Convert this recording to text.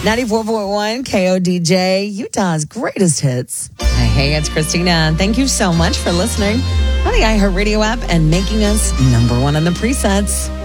94.1 KODJ, Utah's greatest hits. Hey, it's Christina. Thank you so much for listening on the iHeartRadio app and making us number one on the presets.